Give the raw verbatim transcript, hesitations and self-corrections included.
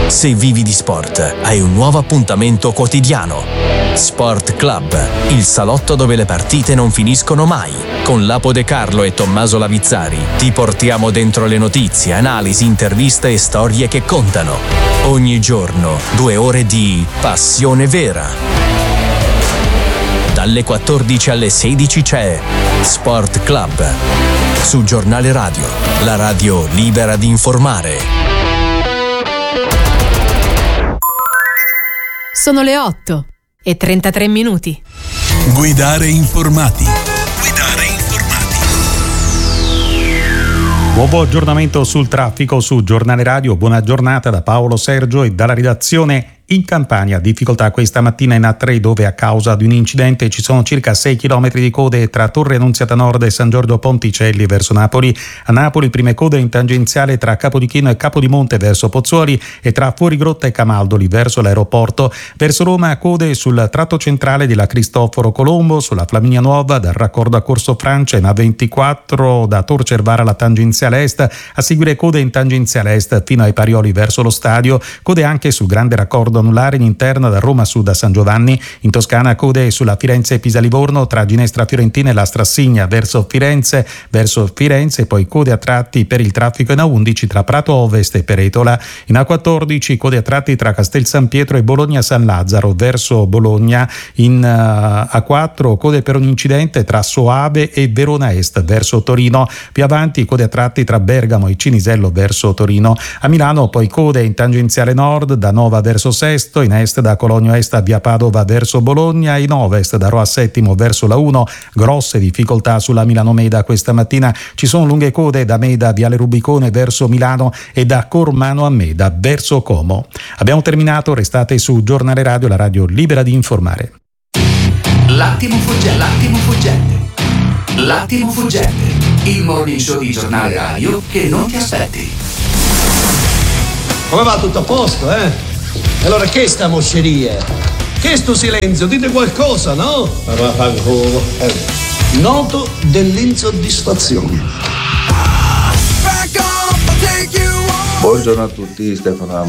Se vivi di sport, hai un nuovo appuntamento quotidiano. Sport Club, il salotto dove le partite non finiscono mai. Con Lapo De Carlo e Tommaso Lavizzari ti portiamo dentro le notizie, analisi, interviste e storie che contano. Ogni giorno, due ore di passione vera. Dalle quattordici alle sedici c'è Sport Club. Su Giornale Radio, la radio libera di informare. Sono le otto e trentatré minuti. Guidare informati. Guidare informati. Nuovo aggiornamento sul traffico su Giornale Radio. Buona giornata da Paolo Sergio e dalla redazione. In Campania, difficoltà questa mattina in A tre dove a causa di un incidente ci sono circa sei chilometri di code tra Torre Annunziata Nord e San Giorgio Ponticelli verso Napoli. A Napoli prime code in tangenziale tra Capodichino e Capodimonte verso Pozzuoli e tra Fuorigrotta e Camaldoli verso l'aeroporto. Verso Roma code sul tratto centrale della Cristoforo Colombo, sulla Flaminia Nuova dal raccordo a Corso Francia in A ventiquattro da Tor Cervara alla tangenziale est, a seguire code in tangenziale est fino ai Parioli verso lo stadio, code anche sul grande raccordo anulare in interna da Roma Sud a San Giovanni. In Toscana code sulla Firenze Pisa Livorno tra Ginestra Fiorentina e la Strassigna verso Firenze verso Firenze, poi code a tratti per il traffico in A undici tra Prato Ovest e Peretola. In A quattordici code a tratti tra Castel San Pietro e Bologna San Lazzaro verso Bologna. In uh, A quattro code per un incidente tra Soave e Verona Est verso Torino. Più avanti code a tratti tra Bergamo e Cinisello verso Torino. A Milano poi code in tangenziale nord da Nova verso Sesto, in est da Cologno Est a via Padova verso Bologna, in ovest da Roa Settimo verso la uno, grosse difficoltà sulla Milano Meda questa mattina, ci sono lunghe code da Meda Viale Rubicone verso Milano e da Cormano a Meda verso Como. Abbiamo terminato, restate su Giornale Radio, la radio libera di informare. L'attimo fuggente, l'attimo fuggente, l'attimo fuggente, il morning show di Giornale Radio che non ti aspetti. Come va, tutto a posto, eh? Allora che sta mosceria? Che sto silenzio? Dite qualcosa, no? Noto dell'insoddisfazione. Buongiorno a tutti, Stefano